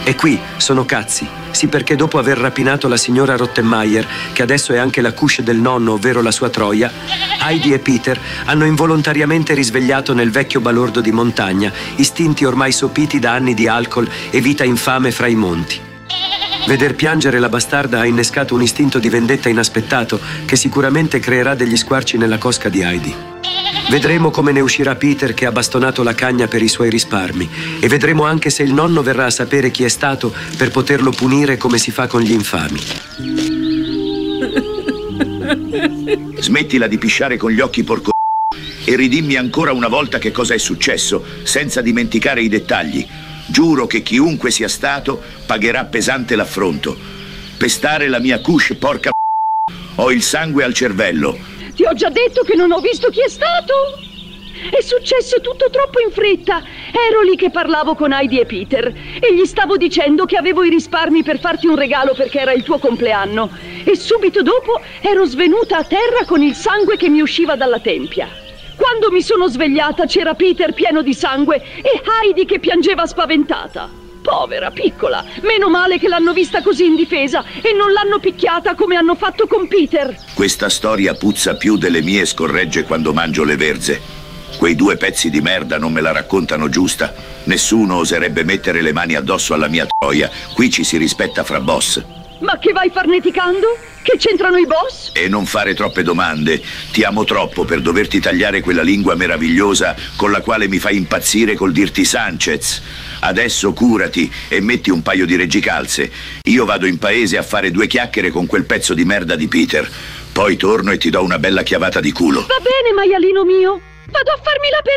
E qui sono cazzi. Sì, perché dopo aver rapinato la signora Rottenmeier, che adesso è anche la couche del nonno, ovvero la sua troia, Heidi e Peter hanno involontariamente risvegliato nel vecchio balordo di montagna istinti ormai sopiti da anni di alcol e vita infame fra i monti. Veder piangere la bastarda ha innescato un istinto di vendetta inaspettato che sicuramente creerà degli squarci nella cosca di Heidi. Vedremo come ne uscirà Peter, che ha bastonato la cagna per i suoi risparmi, e vedremo anche se il nonno verrà a sapere chi è stato per poterlo punire come si fa con gli infami. Smettila di pisciare con gli occhi, porco, e ridimmi ancora una volta che cosa è successo, senza dimenticare i dettagli. Giuro che chiunque sia stato pagherà pesante l'affronto. Pestare la mia couche, porca, ho il sangue al cervello. Ti ho già detto che non ho visto chi è stato. È successo tutto troppo in fretta. Ero lì che parlavo con Heidi e Peter e gli stavo dicendo che avevo i risparmi per farti un regalo perché era il tuo compleanno. E subito dopo ero svenuta a terra con il sangue che mi usciva dalla tempia. Quando mi sono svegliata c'era Peter pieno di sangue e Heidi che piangeva spaventata. Povera piccola, meno male che l'hanno vista così indifesa e non l'hanno picchiata come hanno fatto con Peter. Questa storia puzza più delle mie scorregge quando mangio le verze. Quei due pezzi di merda non me la raccontano giusta. Nessuno oserebbe mettere le mani addosso alla mia troia. Qui ci si rispetta fra boss. Ma che vai farneticando? Che c'entrano i boss? E non fare troppe domande. Ti amo troppo per doverti tagliare quella lingua meravigliosa con la quale mi fai impazzire col dirti Sanchez. Adesso curati e metti un paio di reggicalze. Io vado in paese a fare due chiacchiere con quel pezzo di merda di Peter. Poi torno e ti do una bella chiavata di culo. Va bene, maialino mio. Vado a farmi la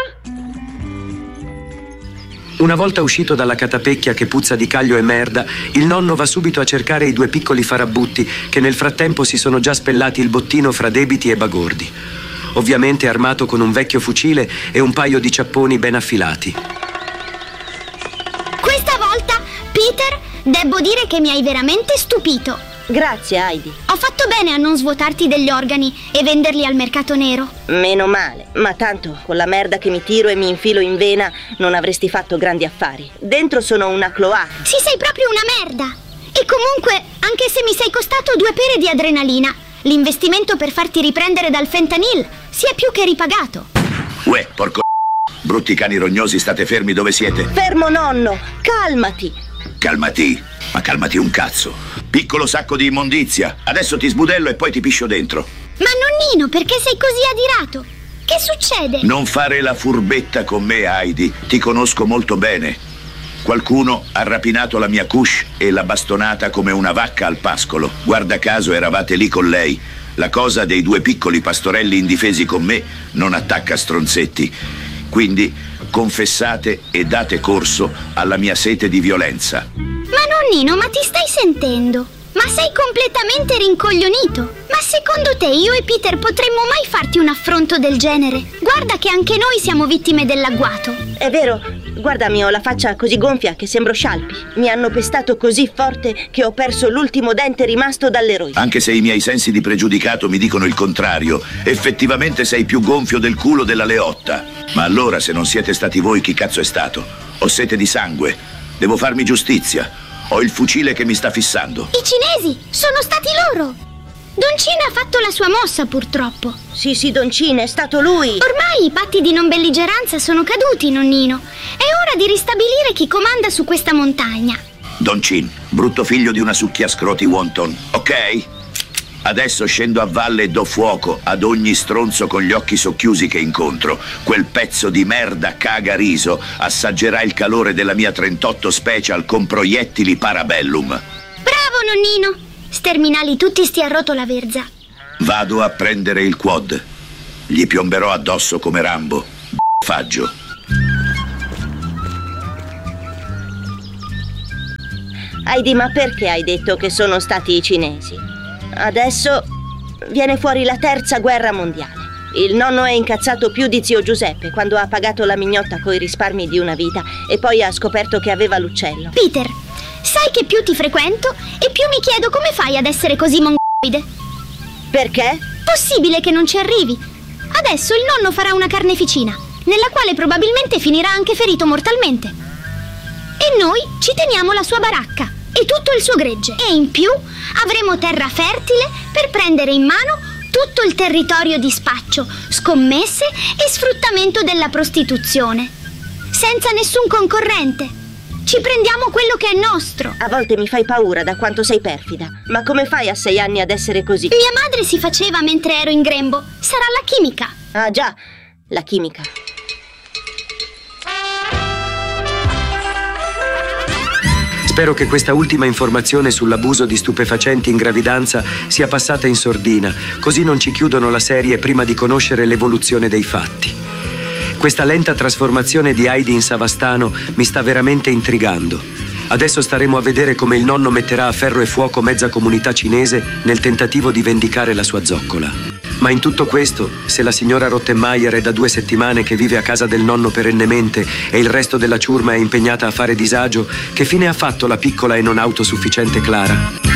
peretta. Una volta uscito dalla catapecchia che puzza di caglio e merda, il nonno va subito a cercare i due piccoli farabutti che nel frattempo si sono già spellati il bottino fra debiti e bagordi. Ovviamente armato con un vecchio fucile e un paio di ciapponi ben affilati. Questa volta, Peter, devo dire che mi hai veramente stupito. Grazie, Heidi. Ho fatto bene a non svuotarti degli organi e venderli al mercato nero. Meno male, ma tanto con la merda che mi tiro e mi infilo in vena non avresti fatto grandi affari. Dentro sono una cloaca. Sì, sei proprio una merda. E comunque, anche se mi sei costato 2 pere di adrenalina, l'investimento per farti riprendere dal fentanyl si è più che ripagato. Uè, porco, brutti cani rognosi, state fermi dove siete. Fermo, nonno, calmati. Calmati, ma calmati un cazzo. Piccolo sacco di immondizia. Adesso ti sbudello e poi ti piscio dentro. Ma nonnino, perché sei così adirato? Che succede? Non fare la furbetta con me, Heidi. Ti conosco molto bene. Qualcuno ha rapinato la mia couche e l'ha bastonata come una vacca al pascolo. Guarda caso eravate lì con lei. La cosa dei due piccoli pastorelli indifesi con me non attacca stronzetti. Quindi confessate e date corso alla mia sete di violenza. Ma nonnino, ma ti stai sentendo? Ma sei completamente rincoglionito. Ma secondo te io e Peter potremmo mai farti un affronto del genere? Guarda che anche noi siamo vittime dell'agguato. È vero, guardami, ho la faccia così gonfia che sembro scialpi. Mi hanno pestato così forte che ho perso l'ultimo dente rimasto dall'eroina. Anche se i miei sensi di pregiudicato mi dicono il contrario, effettivamente sei più gonfio del culo della Leotta. Ma allora, se non siete stati voi, chi cazzo è stato? Ho sete di sangue. Devo farmi giustizia. Ho il fucile che mi sta fissando. I cinesi! Sono stati loro! Don Cine ha fatto la sua mossa, purtroppo. Sì, Don Cine, è stato lui. Ormai i patti di non belligeranza sono caduti, nonnino. È ora di ristabilire chi comanda su questa montagna. Don Cin, brutto figlio di una succhia scroti wonton, ok? Adesso scendo a valle e do fuoco ad ogni stronzo con gli occhi socchiusi che incontro. Quel pezzo di merda caga riso assaggerà il calore della mia 38 Special con proiettili Parabellum. Bravo, nonnino! Sterminali tutti sti a rotola verza. Vado a prendere il quad. Gli piomberò addosso come Rambo. Faggio. Heidi, ma perché hai detto che sono stati i cinesi? Adesso viene fuori la terza guerra mondiale. Il nonno è incazzato più di zio Giuseppe quando ha pagato la mignotta coi risparmi di una vita e poi ha scoperto che aveva l'uccello. Peter, sai che più ti frequento e più mi chiedo come fai ad essere così mongoloide. Perché? Possibile che non ci arrivi. Adesso il nonno farà una carneficina, nella quale probabilmente finirà anche ferito mortalmente. e noi ci teniamo la sua baracca e tutto il suo gregge. E in più avremo terra fertile per prendere in mano tutto il territorio di spaccio, scommesse e sfruttamento della prostituzione. Senza nessun concorrente. Ci prendiamo quello che è nostro. A volte mi fai paura da quanto sei perfida. Ma come fai a 6 anni ad essere così? Mia madre si faceva mentre ero in grembo. Sarà la chimica. Ah già, la chimica. Spero che questa ultima informazione sull'abuso di stupefacenti in gravidanza sia passata in sordina, così non ci chiudono la serie prima di conoscere l'evoluzione dei fatti. Questa lenta trasformazione di Heidi in Savastano mi sta veramente intrigando. Adesso staremo a vedere come il nonno metterà a ferro e fuoco mezza comunità cinese nel tentativo di vendicare la sua zoccola. Ma in tutto questo, se la signora Rottenmeier è da 2 settimane che vive a casa del nonno perennemente e il resto della ciurma è impegnata a fare disagio, che fine ha fatto la piccola e non autosufficiente Clara?